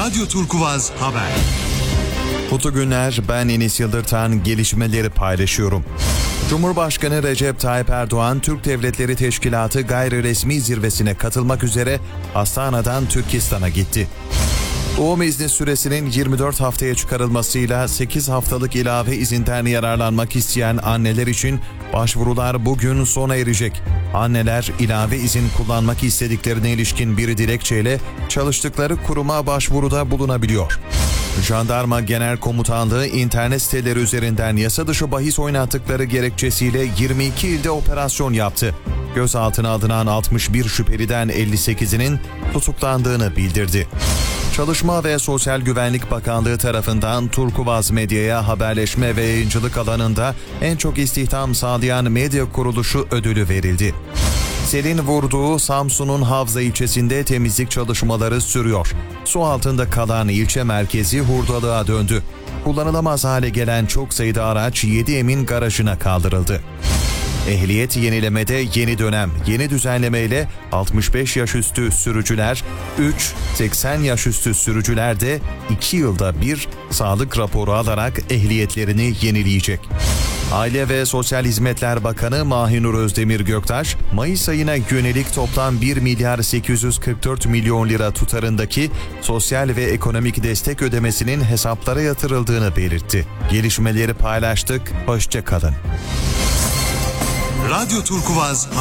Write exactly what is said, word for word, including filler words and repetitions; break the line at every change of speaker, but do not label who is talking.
Radyo Turkuaz Haber.
Mutlu günler, ben Enis Yıldırtan, gelişmeleri paylaşıyorum. Cumhurbaşkanı Recep Tayyip Erdoğan, Türk Devletleri Teşkilatı gayri resmi zirvesine katılmak üzere Astana'dan Türkistan'a gitti. Doğum izni süresinin yirmi dört haftaya çıkarılmasıyla sekiz haftalık ilave izinden yararlanmak isteyen anneler için başvurular bugün sona erecek. Anneler ilave izin kullanmak istediklerine ilişkin bir dilekçeyle çalıştıkları kuruma başvuruda bulunabiliyor. Jandarma Genel Komutanlığı internet siteleri üzerinden yasa dışı bahis oynattıkları gerekçesiyle yirmi iki ilde operasyon yaptı. Gözaltına alınan altmış bir şüpheliden elli sekizinin tutuklandığını bildirdi. Çalışma ve Sosyal Güvenlik Bakanlığı tarafından Turkuaz Medya'ya haberleşme ve yayıncılık alanında en çok istihdam sağlayan medya kuruluşu ödülü verildi. Selin vurduğu Samsun'un Havza ilçesinde temizlik çalışmaları sürüyor. Su altında kalan ilçe merkezi hurdalığa döndü. Kullanılamaz hale gelen çok sayıda araç yedi Emin garajına kaldırıldı. Ehliyet yenilemede yeni dönem, yeni düzenlemeyle altmış beş yaş üstü sürücüler, üç seksen yaş üstü sürücüler de iki yılda bir sağlık raporu alarak ehliyetlerini yenileyecek. Aile ve Sosyal Hizmetler Bakanı Mahinur Özdemir Göktaş, Mayıs ayına yönelik toplam bir milyar sekiz yüz kırk dört milyon lira tutarındaki sosyal ve ekonomik destek ödemesinin hesaplara yatırıldığını belirtti. Gelişmeleri paylaştık, hoşça kalın.
Radyo Turkuaz